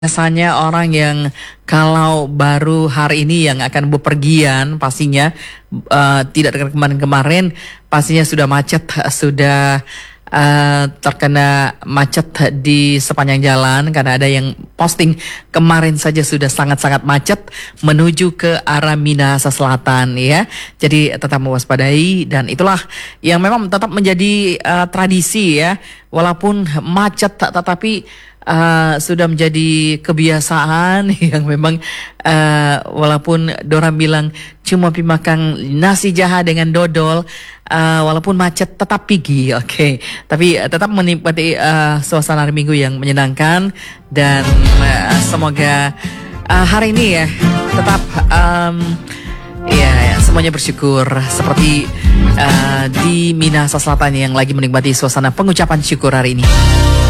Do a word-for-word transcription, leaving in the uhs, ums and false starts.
Biasanya orang yang kalau baru hari ini yang akan bepergian pastinya uh, tidak dengan kemarin-kemarin pastinya sudah macet, sudah uh, terkena macet di sepanjang jalan karena ada yang posting kemarin saja sudah sangat-sangat macet menuju ke arah Minahasa Selatan ya. Jadi tetap mewaspadai dan itulah yang memang tetap menjadi uh, tradisi ya. Walaupun macet tetapi Uh, sudah menjadi kebiasaan yang memang uh, walaupun Dora bilang cuma pi makan nasi jaha dengan dodol, uh, walaupun macet tetap pergi, oke. Okay. Tapi uh, tetap menikmati uh, suasana hari Minggu yang menyenangkan dan uh, semoga uh, hari ini ya tetap um, ya, ya semuanya bersyukur seperti uh, di Minahasa Selatan yang lagi menikmati suasana pengucapan syukur hari ini.